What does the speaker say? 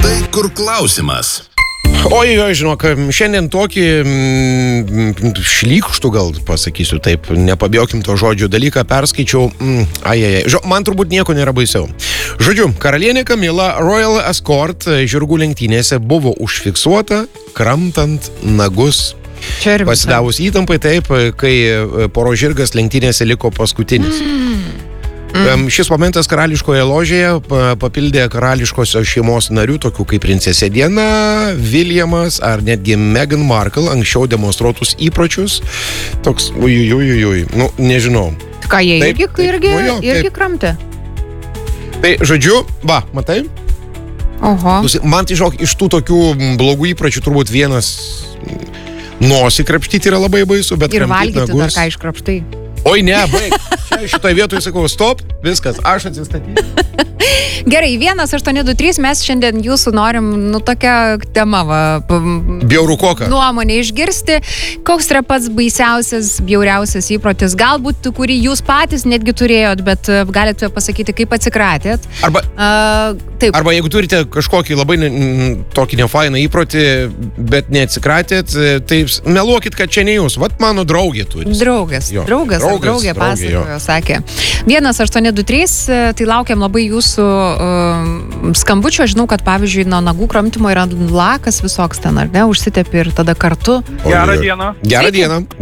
Tai kur klausimas? Oi, žinok, šiandien tokį šlykštų, gal pasakysiu taip, nepabiokim to žodžio dalyką, perskaičiau, man turbūt nieko nėra baisiau. Žodžiu, karalienė Kamila Royal Escort žirgų lenktynėse buvo užfiksuota, kramtant nagus. Pasidavus įtampai taip, kai poro žirgas lenktynėse liko paskutinis. Šis momentas karališkoje ložėje papildė karališkosios šeimos narių, tokių kaip princesė Diana, Williamas ar netgi Meghan Markle anksčiau demonstruotus įpročius. Toks, nežinau. Ką jie irgi kramtė? Tai, žodžiu, matai? Oho. Man tai žinok, iš tų tokių blogų įpročių turbūt vienas nosį krapštyti yra labai baisu, bet ir kramtyti nagus. Ir valgyti dar ką iškrapštai. Oi, ne, baig. Šitoje vietoje sakau, stop, viskas, aš atsistatysiu. Gerai, 1823, mes šiandien jūsų norim, tokia tema, Bjaurų koką. Nuomonę išgirsti. Koks yra pats baisiausias, bjauriausias įprotis? Galbūt, kurį jūs patys netgi turėjot, bet galite pasakyti, kaip atsikratėt. Arba jeigu turite kažkokį labai tokį nefainą įprotį, bet neatsikratėt, tai meluokit, kad čia ne jūs. Vat mano draugė turi. Draugė pasakojo, sakė. 1823, tai laukiam labai jūsų skambučio. Žinau, kad pavyzdžiui, nuo nagų kramtymo yra lakas visoks ten, ar ne? Užsitepi ir tada kartu. Gerą dieną. Gerą dieną.